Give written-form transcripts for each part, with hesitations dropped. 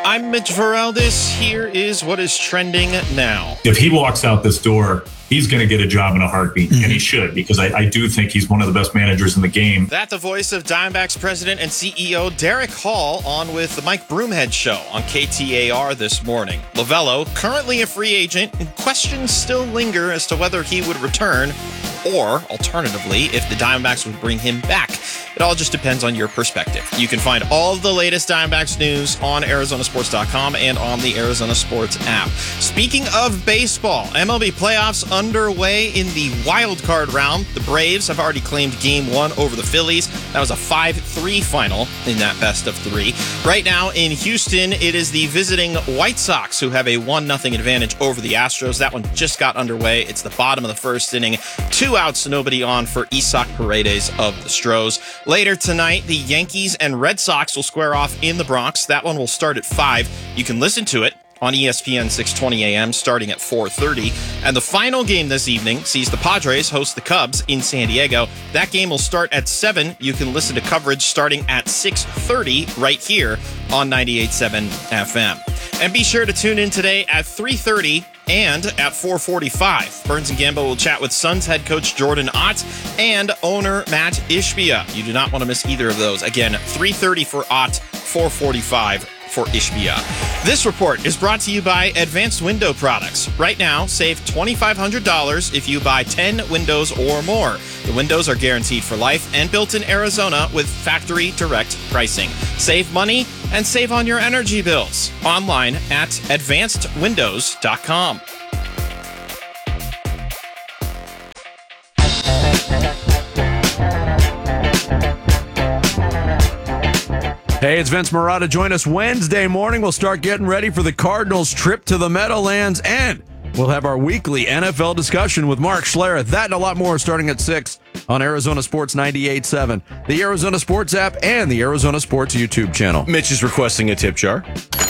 I'm Mitch Varaldis. Here is what is trending now. If he walks out this door, he's going to get a job in a heartbeat, and he should, because I do think he's one of the best managers in the game. That the voice of Diamondbacks president and CEO Derek Hall on with the Mike Broomhead Show on KTAR this morning. Lovello, currently a free agent, and questions still linger as to whether he would return, or alternatively, if the Diamondbacks would bring him back. It all just depends on your perspective. You can find all of the latest Diamondbacks news on ArizonaSports.com and on the Arizona Sports app. Speaking of baseball, MLB playoffs underway in the wild card round. The Braves have already claimed Game 1 over the Phillies. That was a 5-3 final in that best of three. Right now in Houston, it is the visiting White Sox who have a 1-0 advantage over the Astros. That one just got underway. It's the bottom of the first inning. 2 outs, nobody on for Isaac Paredes of the Stros. Later tonight, the Yankees and Red Sox will square off in the Bronx. That one will start at 5. You can listen to it on ESPN 620 AM starting at 4:30. And the final game this evening sees the Padres host the Cubs in San Diego. That game will start at 7. You can listen to coverage starting at 6:30 right here on 98.7 FM. And be sure to tune in today at 3:30 and at 4:45. Burns and Gambo will chat with Suns head coach Jordan Ott and owner Matt Ishbia. You do not want to miss either of those. Again, 3:30 for Ott, 4:45 for Ishbia. This report is brought to you by Advanced Window Products. Right now, save $2,500 if you buy 10 windows or more. The windows are guaranteed for life and built in Arizona with factory direct pricing. Save money and save on your energy bills. Online at advancedwindows.com. Hey, it's Vince Marotta. Join us Wednesday morning. We'll start getting ready for the Cardinals' trip to the Meadowlands, and we'll have our weekly NFL discussion with Mark Schlereth. That and a lot more starting at 6 on Arizona Sports 98.7, the Arizona Sports app, and the Arizona Sports YouTube channel. Mitch is requesting a tip jar.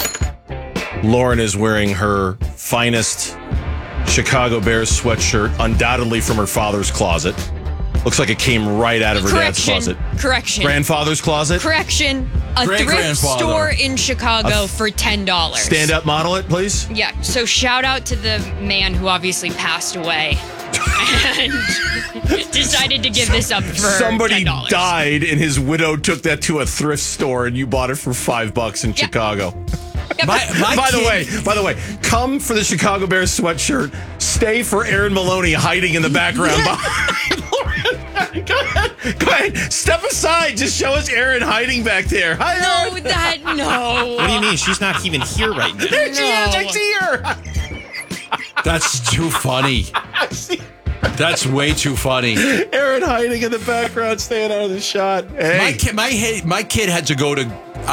Lauren is wearing her finest Chicago Bears sweatshirt, undoubtedly from her father's closet. Looks like it came right out of her dad's closet. Correction. Grandfather's closet? Correction. A thrift store in Chicago for $10. Stand up model it, please. Yeah. So shout out to the man who obviously passed away and decided to give this up for Somebody $10. died and his widow took that to a thrift store and you bought it for $5 in Chicago. Yep. By the way, come for the Chicago Bears sweatshirt. Stay for Aaron Maloney hiding in the background. Go ahead. Step aside. Just show us Aaron hiding back there. Hi, Aaron. No. What do you mean? She's not even here right now. There she is. I see her. That's too funny. That's way too funny. Aaron hiding in the background, staying out of the shot. Hey. My kid had to go to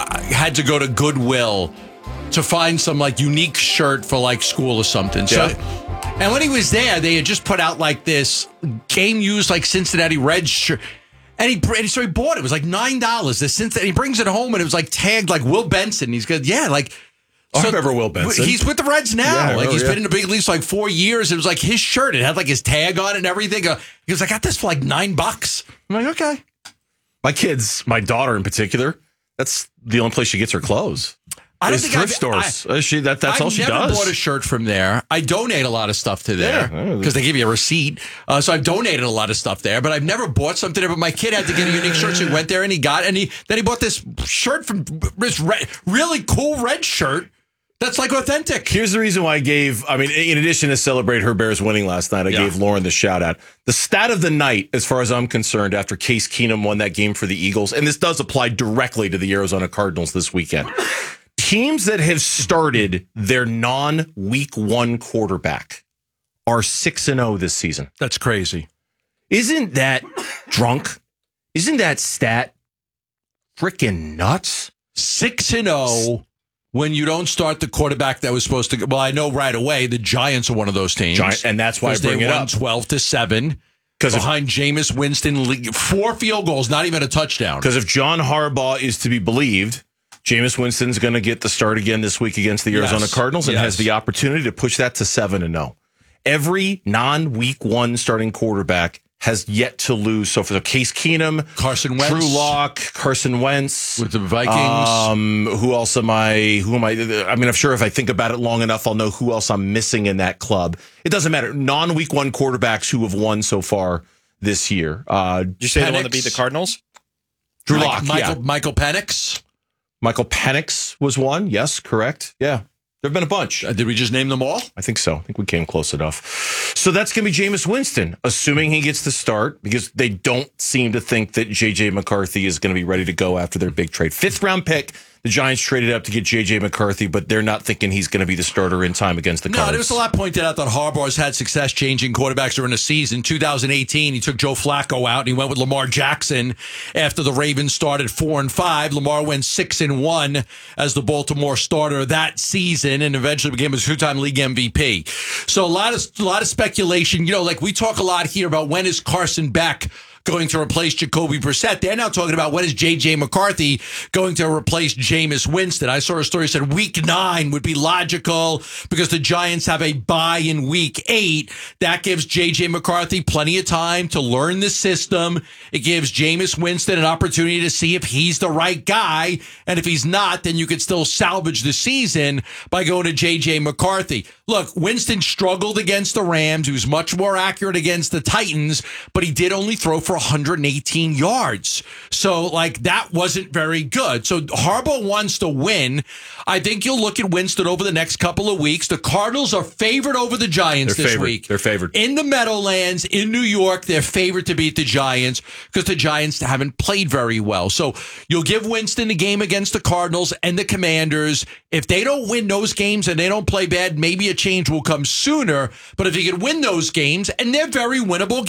Goodwill to find some like unique shirt for like school or something. So, and when he was there, they had just put out like this game used like Cincinnati Reds shirt. And so he bought it. It was like $9. And he brings it home and it was like tagged like Will Benson. He's good. Yeah, like. I remember Will Benson. He's with the Reds now. Yeah, he's been in the big leagues for like 4 years. It was like his shirt. It had like his tag on it and everything. He was like, I got this for like $9. I'm like, okay. My kids, my daughter in particular, that's the only place she gets her clothes. I don't It's think thrift stores. That's all she I've never does. bought a shirt from there. I donate a lot of stuff to there because they give you a receipt. So I've donated a lot of stuff there, but I've never bought something there. But my kid had to get a unique shirt, so he went there and he then he bought this shirt from this really cool red shirt. That's like authentic. Here's the reason why in addition to celebrate her Bears winning last night, I gave Lauren the shout out. The stat of the night, as far as I'm concerned, after Case Keenum won that game for the Eagles, and this does apply directly to the Arizona Cardinals this weekend. Teams that have started their non-week 1 quarterback are 6-0 this season. That's crazy. Isn't that drunk? Isn't that stat freaking nuts? 6-0 when you don't start the quarterback that was supposed to. Well, I know right away the Giants are one of those teams, and that's why I bring it up. 12-7 behind Jameis Winston, 4 field goals, not even a touchdown. Because if John Harbaugh is to be believed, Jameis Winston's going to get the start again this week against the Arizona Cardinals and has the opportunity to push that to 7-0. Every non-week 1 starting quarterback has yet to lose. So for the Case Keenum, Carson Wentz, Drew Lock, Carson Wentz with the Vikings. Who else am I? I mean, I'm sure if I think about it long enough, I'll know who else I'm missing in that club. It doesn't matter. Non-week one quarterbacks who have won so far this year. Did you say Penix, the one that beat the Cardinals? Drew Lock, Michael Penix. Michael Penix was one. Yes, correct. Yeah. There have been a bunch. Did we just name them all? I think so. I think we came close enough. So that's going to be Jameis Winston, assuming he gets the start, because they don't seem to think that J.J. McCarthy is going to be ready to go after their big trade. 5th round pick. The Giants traded up to get J.J. McCarthy, but they're not thinking he's going to be the starter in time against the Cards. No, there was a lot pointed out that Harbaugh's had success changing quarterbacks during the season. 2018, he took Joe Flacco out and he went with Lamar Jackson after the Ravens started 4-5. Lamar went 6-1 as the Baltimore starter that season and eventually became a 2-time league MVP. So a lot of speculation. You know, like we talk a lot here about when is Carson Beck going to replace Jacoby Brissett. They're now talking about when is J.J. McCarthy going to replace Jameis Winston. I saw a story that said week 9 would be logical because the Giants have a bye in week 8. That gives J.J. McCarthy plenty of time to learn the system. It gives Jameis Winston an opportunity to see if he's the right guy. And if he's not, then you could still salvage the season by going to J.J. McCarthy. Look, Winston struggled against the Rams. He was much more accurate against the Titans, but he did only throw for 118 yards. So, that wasn't very good. So, Harbaugh wants to win. I think you'll look at Winston over the next couple of weeks. The Cardinals are favored over the Giants this week. They're favored. In the Meadowlands, in New York, they're favored to beat the Giants because the Giants haven't played very well. So, you'll give Winston the game against the Cardinals and the Commanders. If they don't win those games and they don't play bad, maybe a change will come sooner. But if you can win those games, and they're very winnable